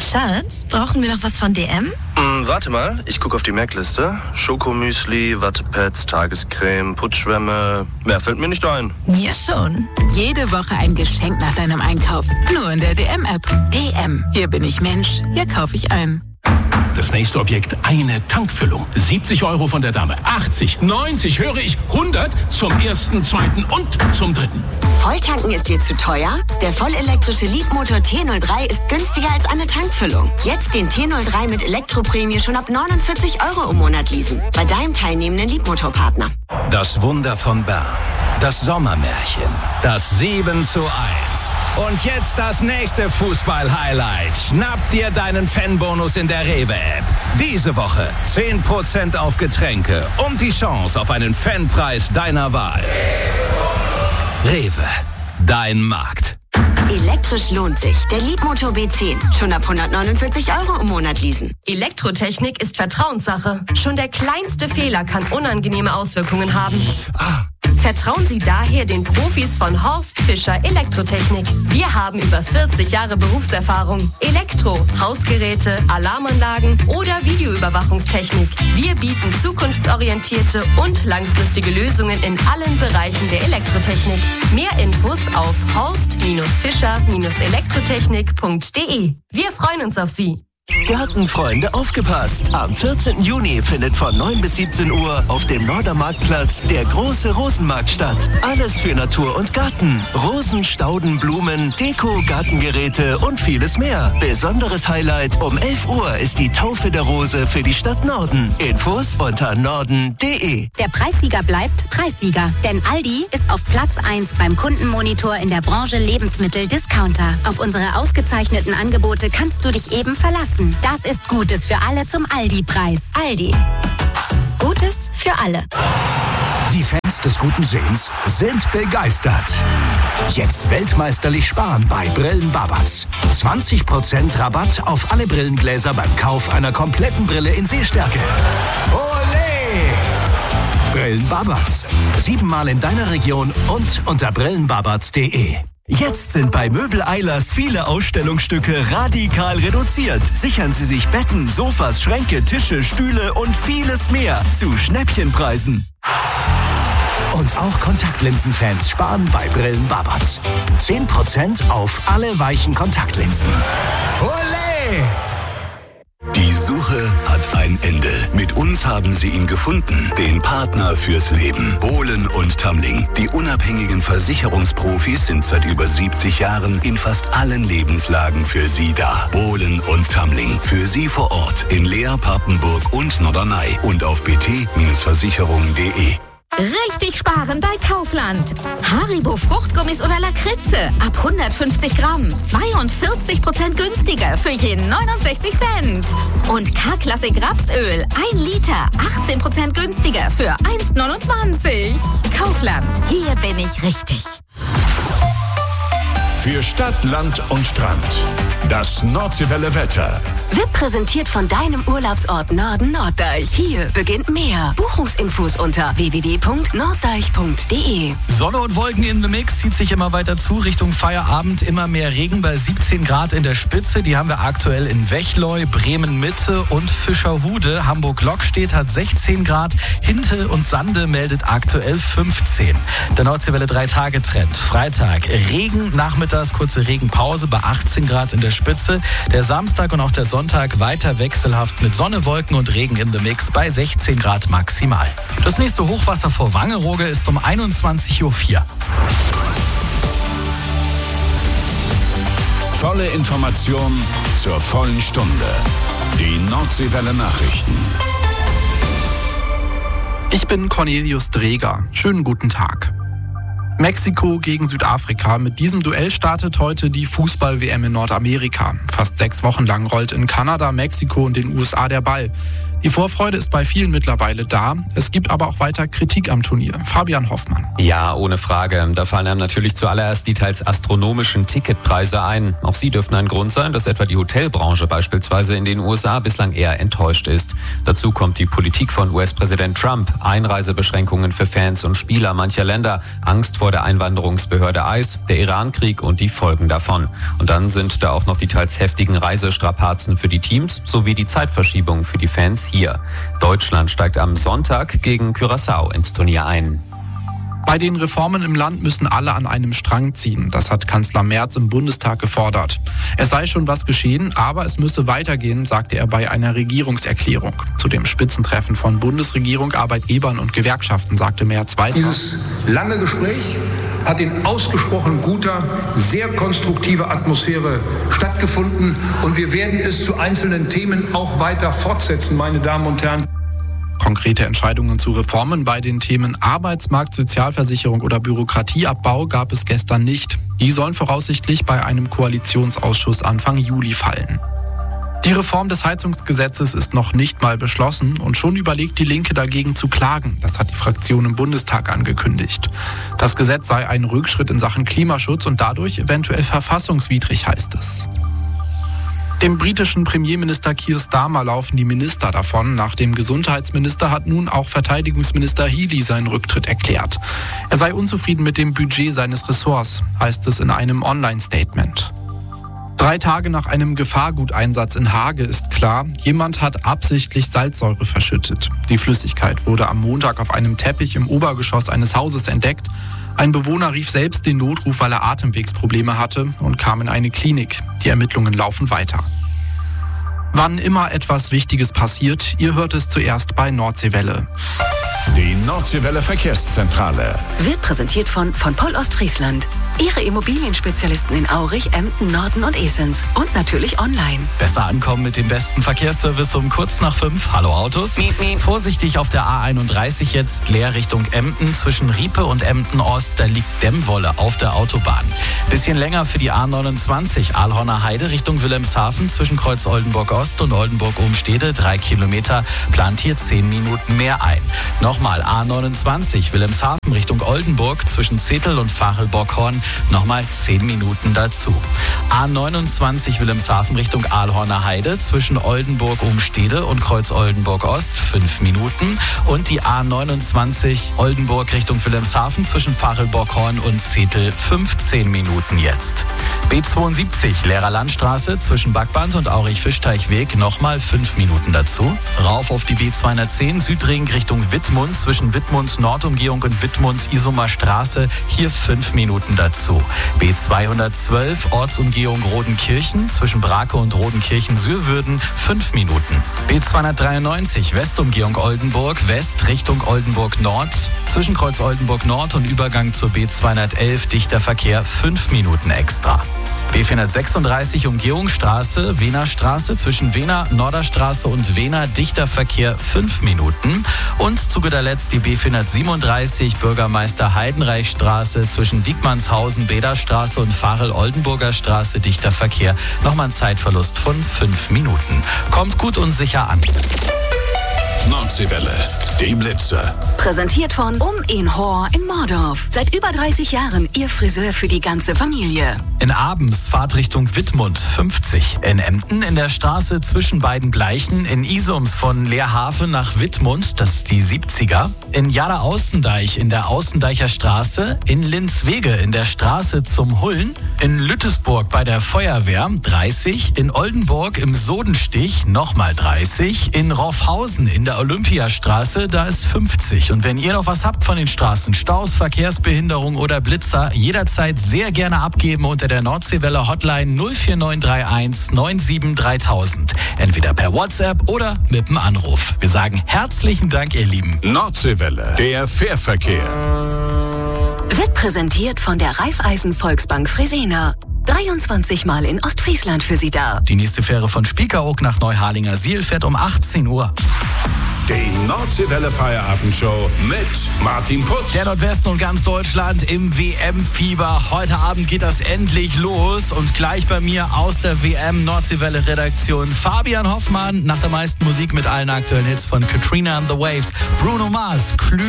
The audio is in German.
Schatz, brauchen wir noch was von DM? Warte mal, ich gucke auf die Merkliste. Schokomüsli, Wattepads, Tagescreme, Putzschwämme. Mehr fällt mir nicht ein. Mir schon. Jede Woche ein Geschenk nach deinem Einkauf. Nur in der DM-App. DM. Hier bin ich Mensch. Hier kaufe ich ein. Das nächste Objekt, eine Tankfüllung. 70 € von der Dame. 80, 90, höre ich, 100 zum ersten, zweiten und zum dritten. Volltanken ist dir zu teuer? Der vollelektrische Leapmotor T03 ist günstiger als eine Tankfüllung. Jetzt den T03 mit Elektroprämie schon ab 49 € im Monat leasen. Bei deinem teilnehmenden Leapmotor-Partner. Das Wunder von Bern. Das Sommermärchen. Das 7:1. Und jetzt das nächste Fußball-Highlight. Schnapp dir deinen Fanbonus in der Rewe-App. Diese Woche 10% auf Getränke und die Chance auf einen Fanpreis deiner Wahl. Rewe, dein Markt. Elektrisch lohnt sich. Der Leapmotor B10. Schon ab 149 € im Monat leasen. Elektrotechnik ist Vertrauenssache. Schon der kleinste Fehler kann unangenehme Auswirkungen haben. Vertrauen Sie daher den Profis von Horst Fischer Elektrotechnik. Wir haben über 40 Jahre Berufserfahrung. Elektro, Hausgeräte, Alarmanlagen oder Videoüberwachungstechnik. Wir bieten zukunftsorientierte und langfristige Lösungen in allen Bereichen der Elektrotechnik. Mehr Infos auf horst-fischer-elektrotechnik.de. Wir freuen uns auf Sie. Gartenfreunde, aufgepasst! Am 14. Juni findet von 9 bis 17 Uhr auf dem Nordermarktplatz der große Rosenmarkt statt. Alles für Natur und Garten. Rosen, Stauden, Blumen, Deko, Gartengeräte und vieles mehr. Besonderes Highlight: um 11 Uhr ist die Taufe der Rose für die Stadt Norden. Infos unter norden.de. Der Preissieger bleibt Preissieger, denn Aldi ist auf Platz 1 beim Kundenmonitor in der Branche Lebensmittel-Discounter. Auf unsere ausgezeichneten Angebote kannst du dich eben verlassen. Das ist Gutes für alle zum Aldi-Preis. Aldi. Gutes für alle. Die Fans des guten Sehens sind begeistert. Jetzt weltmeisterlich sparen bei Brillen Babatz. 20% Rabatt auf alle Brillengläser beim Kauf einer kompletten Brille in Sehstärke. Olé! Brillen Babatz. 7-mal in deiner Region und unter brillenbabatz.de. Jetzt sind bei Möbel Eilers viele Ausstellungsstücke radikal reduziert. Sichern Sie sich Betten, Sofas, Schränke, Tische, Stühle und vieles mehr zu Schnäppchenpreisen. Und auch Kontaktlinsenfans sparen bei Brillen Babatz. 10% auf alle weichen Kontaktlinsen. Olé! Die Suche hat ein Ende. Mit uns haben Sie ihn gefunden. Den Partner fürs Leben. Bohlen und Tamling. Die unabhängigen Versicherungsprofis sind seit über 70 Jahren in fast allen Lebenslagen für Sie da. Bohlen und Tamling. Für Sie vor Ort in Leer, Papenburg und Norderney. Und auf bt-versicherung.de. Richtig sparen bei Kaufland. Haribo Fruchtgummis oder Lakritze ab 150 Gramm. 42% günstiger für jeden 69 Cent. Und K-Klassik Rapsöl 1 Liter. 18% günstiger für 1,29. Kaufland. Hier bin ich richtig. Für Stadt, Land und Strand. Das Nordseewelle Wetter. Wird präsentiert von deinem Urlaubsort Norden-Norddeich. Hier beginnt mehr. Buchungsinfos unter www.norddeich.de. Sonne und Wolken in the Mix, zieht sich immer weiter zu Richtung Feierabend. Immer mehr Regen bei 17 Grad in der Spitze. Die haben wir aktuell in Wechleu, Bremen-Mitte und Fischerhude. Hamburg-Lockstedt hat 16 Grad. Hinte und Sande meldet aktuell 15. Der Nordseewelle 3-Tage-Trend. Freitag Regen, nachmittags kurze Regenpause bei 18 Grad in der Spitze. Der Samstag und auch der Sonntag weiter wechselhaft mit Sonne, Wolken und Regen in the Mix bei 16 Grad maximal. Das nächste Hochwasser vor Wangerooge ist um 21.04 Uhr. Volle Information zur vollen Stunde. Die Nordseewelle Nachrichten. Ich bin Cornelius Dreger. Schönen guten Tag. Mexiko gegen Südafrika. Mit diesem Duell startet heute die Fußball-WM in Nordamerika. Fast 6 Wochen lang rollt in Kanada, Mexiko und den USA der Ball. Die Vorfreude ist bei vielen mittlerweile da. Es gibt aber auch weiter Kritik am Turnier. Fabian Hoffmann. Ja, ohne Frage. Da fallen einem natürlich zuallererst die teils astronomischen Ticketpreise ein. Auch sie dürften ein Grund sein, dass etwa die Hotelbranche beispielsweise in den USA bislang eher enttäuscht ist. Dazu kommt die Politik von US-Präsident Trump. Einreisebeschränkungen für Fans und Spieler mancher Länder, Angst vor der Einwanderungsbehörde ICE, der Iran-Krieg und die Folgen davon. Und dann sind da auch noch die teils heftigen Reisestrapazen für die Teams sowie die Zeitverschiebung für die Fans hier. Deutschland steigt am Sonntag gegen Curaçao ins Turnier ein. Bei den Reformen im Land müssen alle an einem Strang ziehen. Das hat Kanzler Merz im Bundestag gefordert. Es sei schon was geschehen, aber es müsse weitergehen, sagte er bei einer Regierungserklärung. Zu dem Spitzentreffen von Bundesregierung, Arbeitgebern und Gewerkschaften sagte Merz weiter. Dieses lange Gespräch hat in ausgesprochen guter, sehr konstruktiver Atmosphäre stattgefunden und wir werden es zu einzelnen Themen auch weiter fortsetzen, meine Damen und Herren. Konkrete Entscheidungen zu Reformen bei den Themen Arbeitsmarkt, Sozialversicherung oder Bürokratieabbau gab es gestern nicht. Die sollen voraussichtlich bei einem Koalitionsausschuss Anfang Juli fallen. Die Reform des Heizungsgesetzes ist noch nicht mal beschlossen und schon überlegt die Linke dagegen zu klagen. Das hat die Fraktion im Bundestag angekündigt. Das Gesetz sei ein Rückschritt in Sachen Klimaschutz und dadurch eventuell verfassungswidrig, heißt es. Dem britischen Premierminister Keir Starmer laufen die Minister davon. Nach dem Gesundheitsminister hat nun auch Verteidigungsminister Healey seinen Rücktritt erklärt. Er sei unzufrieden mit dem Budget seines Ressorts, heißt es in einem Online-Statement. 3 Tage nach einem Gefahrguteinsatz in Hage ist klar, jemand hat absichtlich Salzsäure verschüttet. Die Flüssigkeit wurde am Montag auf einem Teppich im Obergeschoss eines Hauses entdeckt. Ein Bewohner rief selbst den Notruf, weil er Atemwegsprobleme hatte und kam in eine Klinik. Die Ermittlungen laufen weiter. Wann immer etwas Wichtiges passiert, ihr hört es zuerst bei Nordseewelle. Die Nordseewelle Verkehrszentrale Wird präsentiert von Poll Ostfriesland. Ihre Immobilienspezialisten in Aurich, Emden, Norden und Esens. Und natürlich online. Besser ankommen mit dem besten Verkehrsservice um kurz nach 5. Hallo Autos. Vorsichtig auf der A31 jetzt, leer Richtung Emden. Zwischen Riepe und Emden Ost, da liegt Dämmwolle auf der Autobahn. Bisschen länger für die A29, Aalhorner Heide Richtung Wilhelmshaven. Zwischen Kreuz Oldenburg Ost und Oldenburg-Umstede, 3 Kilometer. Plant hier 10 Minuten mehr ein. Nochmal A29, Wilhelmshaven Richtung Oldenburg. Zwischen Zetel und Fachelbockhorn. Nochmal 10 Minuten dazu. A29 Wilhelmshaven Richtung Aalhorner Heide zwischen Oldenburg-Umstede und Kreuz Oldenburg-Ost 5 Minuten. Und die A29 Oldenburg Richtung Wilhelmshaven zwischen Fachelbockhorn und Zetel 15 Minuten jetzt. B72 Lehrer Landstraße zwischen Backband und Aurich-Fischteichweg nochmal 5 Minuten dazu. Rauf auf die B210 Südring Richtung Wittmund zwischen Wittmund Nordumgehung und Wittmund Isumer Straße hier 5 Minuten dazu. B212 Ortsumgehung Rodenkirchen zwischen Brake und Rodenkirchen-Sürwürden 5 Minuten. B293 Westumgehung Oldenburg West Richtung Oldenburg Nord zwischen Kreuz Oldenburg Nord und Übergang zur B211 dichter Verkehr 5 Minuten extra. B436 Umgehungsstraße, Wiener Straße zwischen Wiener Norderstraße und Wiener dichter Verkehr 5 Minuten. Und zu guter Letzt die B437 Bürgermeister Heidenreichstraße zwischen Diekmannshausen, Bederstraße und Farel-Oldenburger Straße dichter Verkehr. Nochmal ein Zeitverlust von 5 Minuten. Kommt gut und sicher an. Nordseewelle, die Blitze. Präsentiert von Inhor in Mordorf. Seit über 30 Jahren Ihr Friseur für die ganze Familie. In Abends Fahrt Richtung Wittmund 50. In Emden in der Straße zwischen beiden Bleichen. In Isums von Leerhaven nach Wittmund, das ist die 70er. In Jada-Außendeich in der Außendeicher Straße. In Linzwege in der Straße zum Hullen. In Lüttesburg bei der Feuerwehr 30. In Oldenburg im Sodenstich nochmal 30. In Roffhausen in der Olympiastraße, da ist 50. Und wenn ihr noch was habt von den Straßen, Staus, Verkehrsbehinderung oder Blitzer, jederzeit sehr gerne abgeben unter der Nordseewelle Hotline 04931 97 3000. Entweder per WhatsApp oder mit dem Anruf. Wir sagen herzlichen Dank, ihr Lieben. Nordseewelle, der Fährverkehr. Wird präsentiert von der Raiffeisen Volksbank Fresenier. 23 Mal in Ostfriesland für Sie da. Die nächste Fähre von Spiekeroog nach Neuharlinger Siel fährt um 18 Uhr. Die Nordseewelle Feierabendshow mit Martin Putz. Der Nordwesten und ganz Deutschland im WM-Fieber. Heute Abend geht das endlich los und gleich bei mir aus der WM-Nordseewelle-Redaktion Fabian Hoffmann nach der meisten Musik mit allen aktuellen Hits von Katrina and the Waves, Bruno Mars,